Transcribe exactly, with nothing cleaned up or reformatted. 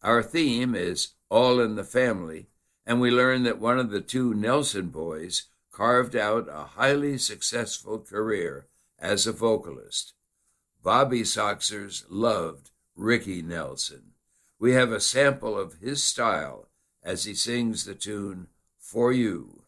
Our theme is All in the Family, and we learn that one of the two Nelson boys carved out a highly successful career as a vocalist. Bobby Soxers loved Ricky Nelson. We have a sample of his style as he sings the tune For You.